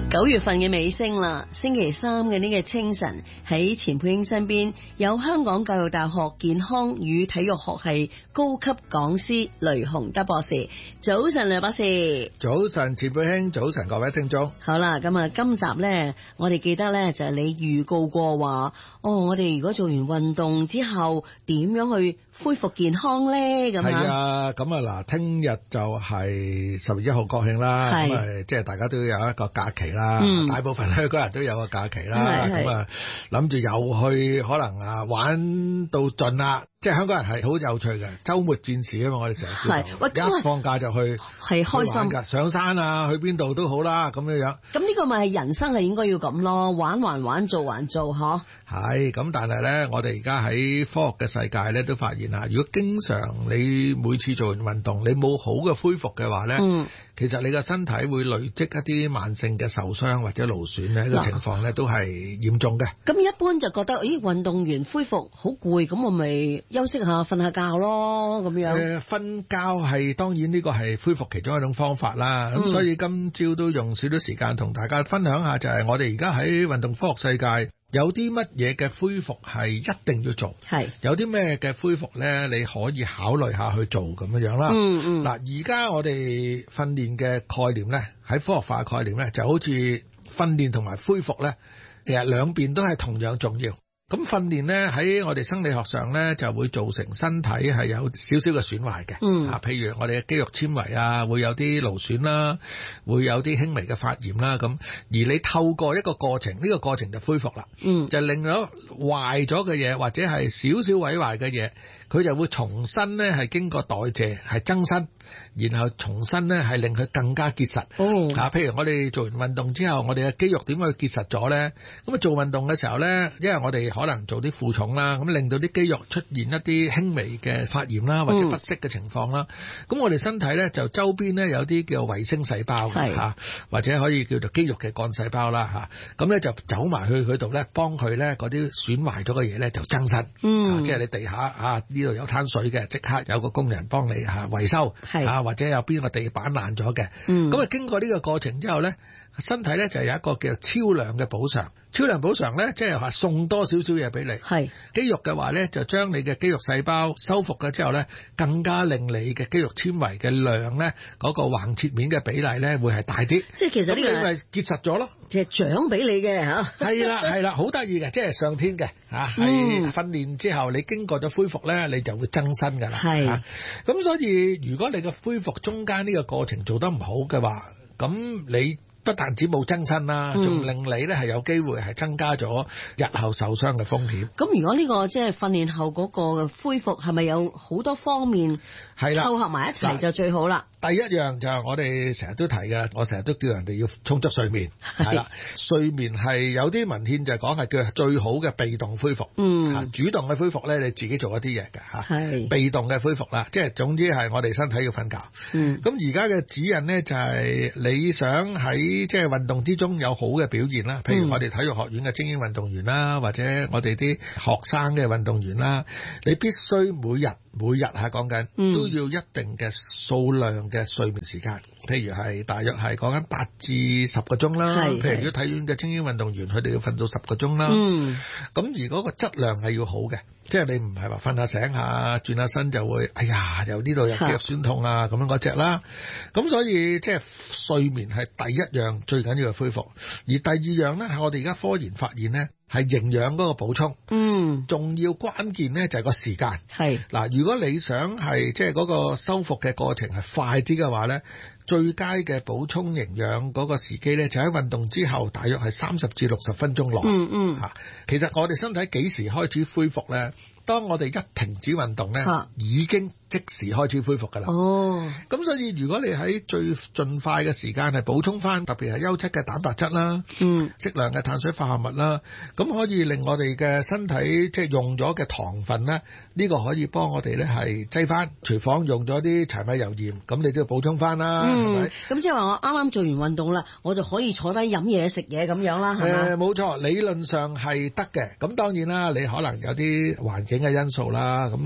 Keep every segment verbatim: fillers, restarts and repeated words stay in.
九月份嘅尾聲啦，星期三嘅呢個清晨喺錢佩英身邊有香港教育大學健康與體育學系高級講師雷雄德博士。早晨，雷博士。 早晨，錢佩英。早晨，各位聽眾。 好啦，咁啊，今集呢，我哋記得呢，就係你預告過話，哦，我哋如果做完運動之後，點樣去恢復健康呢？咁係啊，咁啊嗱，聽日就係十月一號國慶啦，咁啊，即係大家都有一個假期啦，嗯、大部分香港人都有個假期啦，咁啊諗住又去可能啊玩到盡啦。即係香港人係好有趣嘅，週末戰士啊嘛，我哋成日叫，一放假就去係開心㗎，上山啊，去邊度都好啦，咁樣樣。 咁呢個咪係人生係應該要咁咯，玩還玩，做還做，嗬。 係咁，但係咧，我哋而家喺科學嘅世界咧，都發現啊，如果經常你每次做完運動，你冇好嘅恢復嘅話咧，嗯，其實你嘅身體會累積一啲慢性嘅受傷或者勞損咧，呢個情況咧都係嚴重嘅。 咁一般就覺得，咦，運動員恢復好攰，咁我咪休息下，瞓下覺咯，咁樣。誒、呃，瞓覺係當然呢個係恢復其中一種方法啦。咁、嗯、所以今朝都用少少時間同大家分享下，就係我哋而家喺運動科學世界有啲乜嘢嘅恢復係一定要做，係有啲咩嘅恢復咧，你可以考慮下去做咁樣樣啦。嗯嗯。嗱，而家我哋訓練嘅概念咧，喺科學化嘅概念咧，就好似訓練同埋恢復咧，其實兩邊都係同樣重要。咁訓練咧喺我哋生理學上咧就會造成身體係有少少嘅損壞嘅，嗯啊，譬如我哋嘅肌肉纖維啊會有啲勞損啦，會有啲輕微嘅發炎啦，咁而你透過一個過程，呢、這個過程就恢復啦，嗯，就令到壞咗嘅嘢或者係少少毀壞嘅嘢，佢就會重新咧係經過代謝係增生，然後重新咧係令佢更加結實。哦，啊，譬如我哋做完運動之後，我哋嘅肌肉點解結實咗咧？咁啊做運動嘅時候咧，因為我哋可能做啲負重啦，咁令到啲肌肉出現一啲輕微嘅發炎啦，或者不適嘅情況啦。咁、嗯、我哋身體咧就周邊咧有啲叫維生細胞嚇，或者可以叫做肌肉嘅幹細胞啦嚇。咁咧就走埋去佢度咧，幫佢咧嗰啲損壞咗嘅嘢咧就增生。嗯，啊、即係你地下啊呢度有灘水嘅，即刻有個工人幫你嚇維修。係啊，或者有邊個地板爛咗嘅。嗯，咁啊經過呢個過程之後咧，身體咧就有一個叫超量嘅補償。超量補償咧，即係話送多少少嘢俾你。係肌肉嘅話咧，就將你嘅肌肉細胞修復咗之後咧，更加令你嘅肌肉纖維嘅量咧，嗰、那個橫切面嘅比例咧，會係大啲。即係其實呢個咪結實咗咯，即係獎俾你嘅嚇。係啦係啦，好得意嘅，即係上天嘅嚇。係訓練之後，你經過咗恢復咧，你就會增生㗎啦。係嚇，咁所以如果你嘅恢復中間呢個過程做得唔好嘅話，咁你不但止冇增生啦，仲、嗯、令你咧係有機會係增加咗日後受傷嘅風險。咁如果呢、這個即係訓練後嗰個恢復係咪有好多方面係啦湊合埋一齊就最好啦？第一樣就係我哋成日都提嘅，我成日都叫人哋要充足睡眠，係啦。睡眠係有啲文獻就係講係叫最好嘅被動恢復。嗯，嚇主動嘅恢復咧，你自己做一啲嘢嘅嚇。係被動嘅恢復啦，即係總之係我哋身體要瞓覺。嗯，咁而家嘅指引咧就係你想喺即係運動之中有好嘅表現啦，譬如我哋體育學院嘅精英運動員啦，或者我哋啲學生嘅運動員啦，你必須每日每日係講緊都要一定嘅數量嘅睡眠時間，譬如係大約係講緊八至十個鐘啦。譬如如果體院嘅精英運動員，佢哋要瞓到十個鐘啦。嗯，咁而嗰個質量係要好嘅，即係你唔係話瞓下醒下轉下身就會，哎呀，由呢度有肌肉酸痛啊咁樣嗰隻啦。咁所以即係睡眠係第一樣最緊要嘅恢復，而第二樣咧係我哋而家科研發現咧係營養嗰個補充。嗯，重要關鍵咧就係個時間。係嗱，如果你想係即係嗰個修復嘅過程係快啲嘅話咧，最佳嘅補充營養嗰個時機咧就喺運動之後大約係三十至六十分鐘內。嗯嗯，嚇，其實我哋身體幾時開始恢復咧？當我哋一停止運動咧，已經即時開始恢復㗎啦。哦，咁所以如果你喺最盡快嘅時間係補充翻，特別係優質嘅蛋白質啦，嗯，適量嘅碳水化合物啦，咁可以令我哋嘅身體即係用咗嘅糖分咧，呢個可以幫我哋咧係擠翻。廚房用咗啲柴米油鹽，咁你都要補充翻啦，係咪？咁即係話我啱啱做完運動啦，我就可以坐低飲嘢食嘢咁樣啦，係嘛？誒，冇錯，理論上係得嘅。咁當然啦，你可能有啲環境嘅因素啦，咁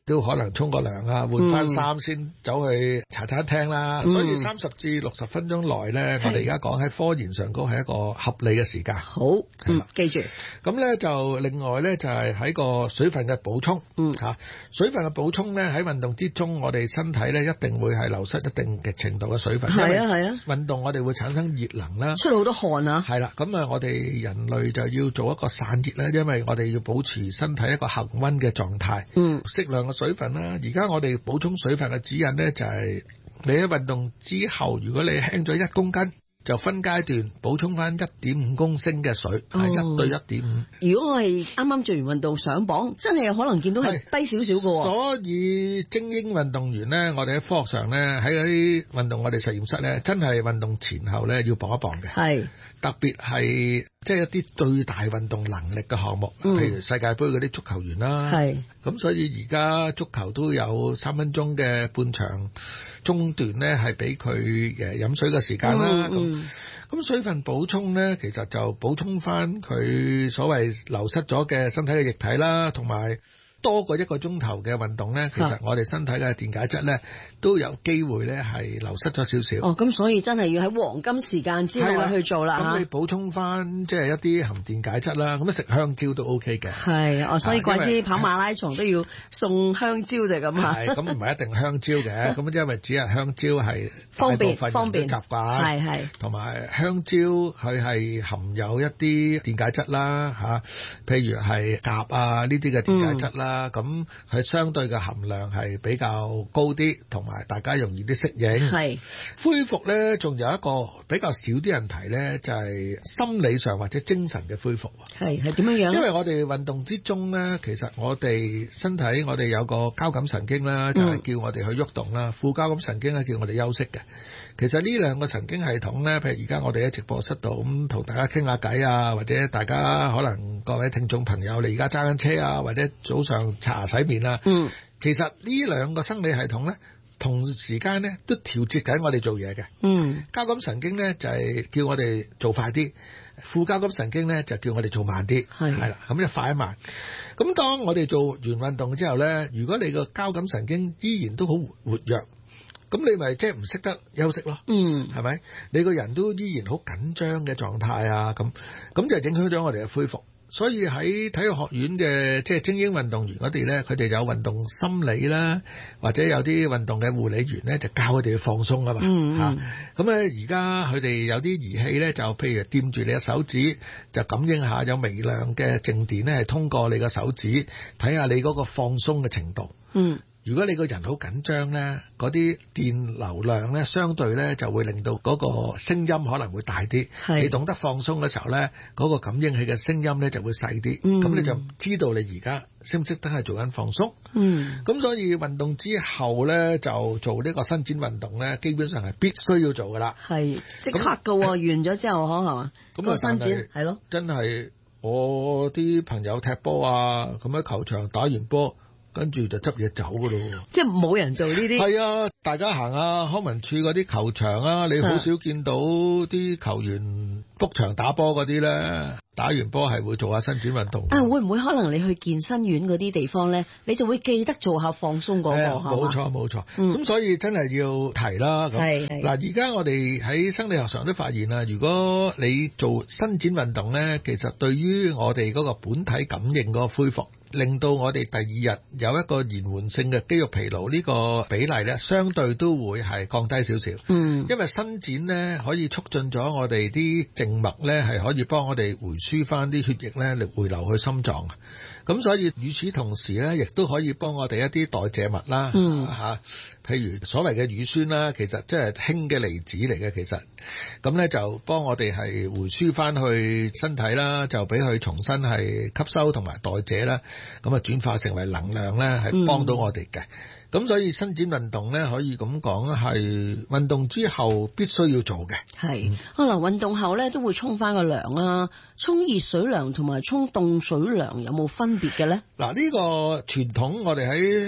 都可能沖個涼啊，換翻衫先走去茶餐廳啦。嗯、所以三十至六十分鐘內咧，我哋而家講喺科研上高係一個合理嘅時間。 好，嗯，記住。 咁咧就另外咧就係喺個水分嘅補充，嗯嚇，水分嘅補充咧喺運動之中，我哋身體咧一定會係流失一定嘅程度嘅水分。 係啊係啊， 運動我哋會產生熱能啦， 出好多汗啊。 係啦，咁啊我哋人類就要做一個散熱啦，因為我哋要保持身體一個恒溫嘅狀態。嗯，適量嘅水分啦。而家我哋補充水分嘅指引咧就係你喺運動之後，如果你輕咗一公斤，就分階段補充翻一點五公升嘅水，係一對一點五。如果我係啱啱做完運動上磅，真係有可能見到係低少少嘅。 所以精英運動員咧，我哋喺科學上咧，喺嗰啲運動我哋實驗室咧，真係運動前後咧要磅一磅嘅。係特別係即係一啲最大運動能力嘅項目，嗯、譬如世界盃嗰啲足球員啦。係咁，所以而家足球都有三分鐘嘅半場中段咧，係俾佢誒飲水嘅時間啦。咁、嗯咁水分補充咧，其實就補充翻佢所謂流失咗嘅身體嘅液體啦，同埋多過一個鐘頭嘅運動咧，其實我哋身體嘅電解質咧都有機會咧係流失咗少少。哦， 咁所以真係要喺黃金時間之內去做啦。 咁你補充翻即係一啲含電解質啦，咁食香蕉都 OK 嘅。 係，哦，所以怪之跑馬拉松都要送香蕉就咁啊。 係，咁唔係一定香蕉嘅，咁因為只係香蕉係方便方便習慣，係係。同埋香蕉佢係含有一啲電解質啦，嚇，譬如係鉀啊呢啲嘅電解質啦。嗯咁佢相對嘅含量係比較高啲，同埋大家容易啲適應。係恢復咧，仲有一個比較少啲人提咧，就係心理上或者精神嘅恢復。係係點樣樣？因為我哋運動之中咧，其實我哋身體我哋有個交感神經啦，就係叫我哋去喐動啦；副交感神經咧叫我哋休息嘅。其實呢兩個神經系統咧，譬如而家我哋喺直播室度咁同大家傾下偈啊，或者大家可能各位聽眾朋友，你而家揸緊車啊，或者早上擦洗面啊，嗯，其實呢兩個生理系統咧，同時間咧都調節緊我哋做嘢嘅。嗯，交感神經咧就係叫我哋做快啲，副交感神經咧就叫我哋做慢啲，係係啦，咁就快一慢。咁當我哋做完運動之後咧，如果你個交感神經依然都好活躍，咁你咪即係唔識得休息咯，嗯，係咪？你個人都依然好緊張嘅狀態啊，咁咁就影響咗我哋嘅恢復。所以喺體育學院嘅即係精英運動員嗰啲咧，佢哋有運動心理啦，或者有啲運動嘅護理員咧，就教佢哋去放鬆啊嘛，嗯嗯嚇。咁咧而家佢哋有啲儀器咧，就譬如掂住你嘅手指，就感應下有微量嘅靜電咧，係通過你個手指，睇下你嗰個放鬆嘅程度。嗯。如果你個人好緊張咧，嗰啲電流量咧，相對咧就會令到嗰個聲音可能會大啲。你懂得放鬆嘅時候咧，嗰個感應器嘅聲音咧就會細啲。咁、嗯、你就知道你而家識唔識得係做緊放鬆。嗯。咁所以運動之後咧，就做呢個伸展運動咧，基本上係必須要做噶啦。係即刻噶喎，完咗之後可係嘛？咁個伸展係咯。真係我啲朋友踢波啊，咁喺球場打完波，跟住就執嘢走噶咯，即係冇人做呢啲。係啊，大家行下康文署嗰啲球場啊，你好少見到啲球員 book 場打波嗰啲咧，打完波係會做下伸展運動。啊，會唔會可能你去健身院嗰啲地方咧，你就會記得做下放鬆嗰個？冇錯冇錯，咁所以真係要提啦。係嗱，而家我哋喺生理學上都發現啦，如果你做伸展運動咧，其實對於我哋嗰個本體感應嗰個恢復，令到我哋第二日有一個延緩性嘅肌肉疲勞，呢個比例咧，相對都會係降低少少。嗯，因為伸展咧可以促進咗我哋啲靜脈咧，係可以幫我哋回輸翻啲血液咧嚟回流去心臟。咁所以與此同時咧，亦都可以幫我哋一啲代謝物啦，嗯嚇，譬如所謂嘅乳酸啦，其實即係氫嘅離子嚟嘅，其實咁咧就幫我哋係回輸翻去身體啦，就俾佢重新係吸收同埋代謝啦，咁啊轉化成為能量咧，係幫到我哋嘅。咁、嗯、所以伸展運動咧，可以咁講係運動之後必須要做嘅。係可能運動後咧都會沖翻個涼啊，沖熱水涼同埋沖凍水涼有冇分別嘅咧？嗱，呢個傳統我哋喺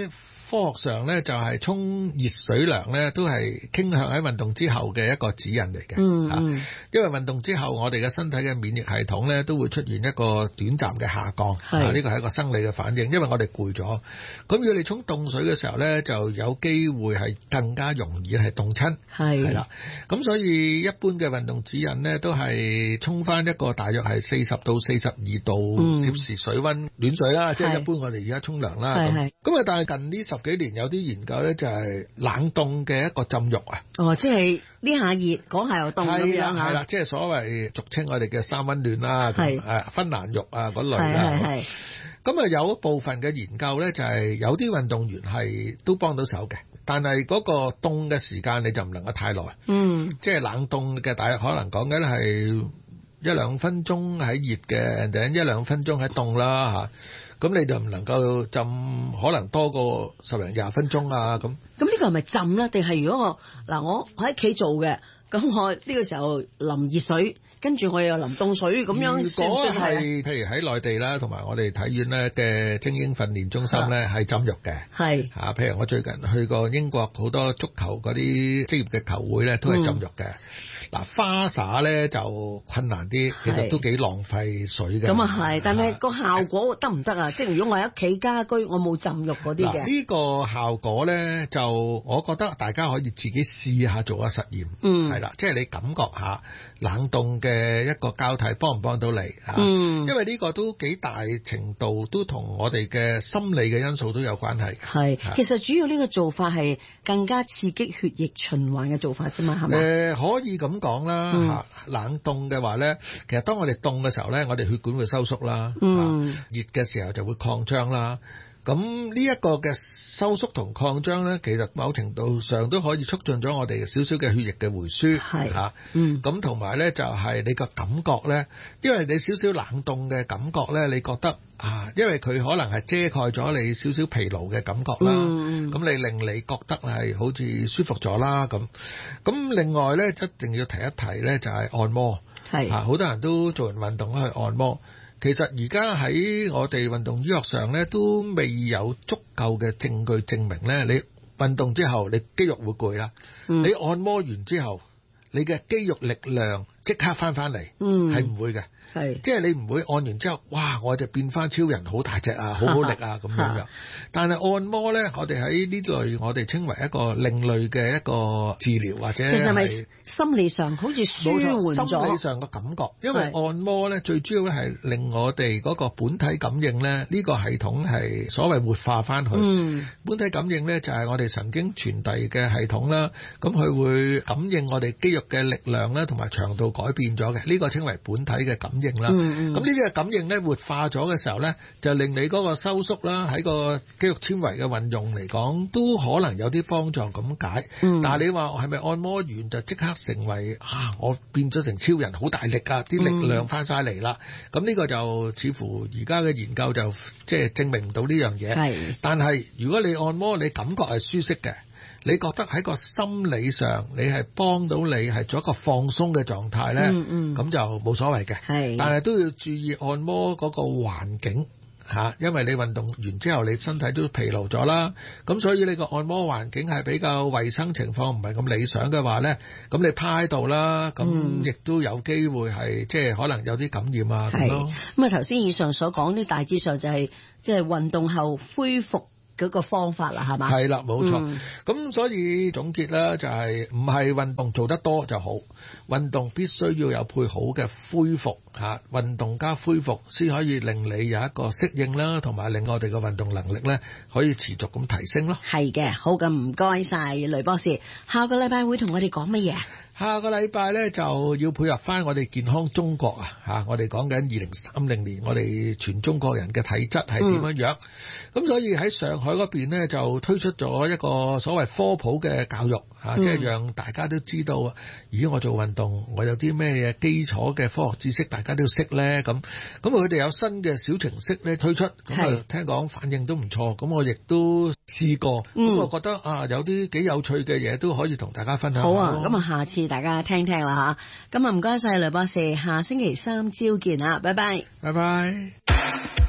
科學上咧就係沖熱水涼咧都係傾向喺運動之後嘅一個指引嚟嘅。 嗯嗯， 因為運動之後我哋嘅身體嘅免疫系統咧都會出現一個短暫嘅下降，係呢個係一個生理嘅反應，因為我哋攰咗。咁如果你沖凍水嘅時候咧，就有機會係更加容易係凍親，係係啦。咁所以一般嘅運動指引咧都係沖翻一個大約係四十到四十二度攝氏水溫暖水啦，即係一般我哋而家沖涼啦。咁咁啊，但係近呢十幾年有啲研究咧就係冷凍嘅一個浸浴啊。哦，即係呢下熱，嗰下又凍咁樣嚇。係啦，即係所謂俗稱我哋嘅三溫暖啦，誒芬蘭浴啊嗰類啦。係係。咁啊，有一部分嘅研究咧，就係有啲運動員係都幫到手嘅，但係嗰個凍嘅時間你就唔能夠太耐。嗯，即係冷凍嘅，大約可能講緊係一兩分鐘喺熱嘅，定一兩分鐘喺凍啦嚇。咁你就唔能夠浸，可能多過十零廿分鐘啊咁。咁呢個係咪浸咧？定係如果我嗱我喺屋企做嘅，咁我呢個時候淋熱水？跟住我又淋凍水咁樣，如果係譬如喺內地啦，同埋我哋體院咧嘅精英訓練中心咧，係浸浴嘅。係嚇，譬如我最近去過英國好多足球嗰啲職業嘅球會咧，都係浸浴嘅。嗱、嗯、花灑咧就困難啲，其實都幾浪費水嘅。咁啊係，但係個效果得唔得啊？即係如果我喺屋企家居，我冇浸浴嗰啲嘅。呢、呢個效果咧，就我覺得大家可以自己試下做下實驗。嗯，係啦，即係你感覺下冷凍嘅一個膠體幫唔幫到你啊？嗯，因為呢個都幾大程度都同我哋嘅心理嘅因素都有關係。係，其實主要呢個做法係更加刺激血液循環嘅做法啫嘛，係咪？誒，可以咁講啦嚇。冷凍嘅話咧，其實當我哋凍嘅時候咧，我哋血管會收縮啦。嗯，熱嘅時候就會擴張啦。咁呢一個嘅收縮同擴張咧，其實某程度上都可以促進咗我哋少少嘅血液嘅回輸，係嚇，嗯，咁同埋咧就係你個感覺咧，因為你少少冷凍嘅感覺咧，你覺得啊，因為佢可能係遮蓋咗你少少疲勞嘅感覺啦，嗯，咁你令你覺得係好似舒服咗啦，咁咁另外咧一定要提一提咧，就係按摩，係嚇，好多人都做完運動去按摩。其實而家喺我哋運動醫學上咧，都未有足夠嘅證據證明咧，你運動之後你肌肉會攰啦，嗯，你按摩完之後，你嘅肌肉力量即刻翻翻嚟，係唔會嘅。係，即係你唔會按完之後，哇！我就變翻超人，好大隻啊，好好力啊咁樣樣。但係按摩咧，我哋喺呢類我哋稱為一個另類嘅一個治療，或者其實係咪心理上好似舒緩咗？心理上嘅感覺，因為按摩咧最主要咧係令我哋嗰個本體感應咧，呢、呢個系統係所謂活化翻去。嗯，本體感應咧就係我哋神經傳遞嘅系統啦，咁佢會感應我哋肌肉嘅力量啦，同埋長度改變咗嘅，呢、呢個稱為本體嘅感應。應啦，咁呢啲嘅感應咧活化咗嘅時候咧，就令你嗰個收縮啦，喺個肌肉纖維嘅運用嚟講，都可能有啲幫助咁解。嗯、但係你話係咪按摩完就即刻成為啊？我變咗成超人，好大力啊！啲力量翻晒嚟啦。咁、嗯、呢個就似乎而家嘅研究就即係證明唔到呢樣嘢。係，但係如果你按摩，你感覺係舒適嘅。你覺得喺個心理上，你係幫到你係做一個放鬆嘅狀態咧，咁、嗯嗯、就冇所謂嘅。係，但係都要注意按摩嗰個環境嚇，因為你運動完之後，你身體都疲勞咗啦，咁所以你個按摩環境係比較衞生情況唔係咁理想嘅話咧，咁你趴喺度啦，咁亦都有機會係即係可能有啲感染啊咁咯。咁啊頭先以上所講啲大致上就係即係運動後恢復嗰個方法啦，係嘛？係啦，冇錯。咁、嗯、所以總結啦，就係唔係運動做得多就好，運動必須要有配好嘅恢復嚇，運動加恢復先可以令你有一個適應啦，同埋令我哋嘅運動能力咧可以持續咁提升咯。係嘅，好嘅，唔該晒雷博士。下個禮拜會同我哋講乜嘢？下個禮拜咧就要配合翻我哋健康中國啊嚇，我哋講緊二零三零年我哋全中國人嘅體質係點樣樣，咁、嗯、所以喺上海嗰邊咧就推出咗一個所謂科普嘅教育嚇，即、嗯、係、就是、讓大家都知道，咦我做運動我有啲咩嘢基礎嘅科學知識大家都要識咧，咁咁佢哋有新嘅小程式咧推出，咁啊聽講反應都唔錯，咁我亦都試過，咁、嗯、我覺得啊有啲幾有趣嘅嘢都可以同大家分享。好啊，咁啊下次大家聽聽啦吓，咁啊唔該晒雷博士，下星期三朝見啊，拜拜，拜拜。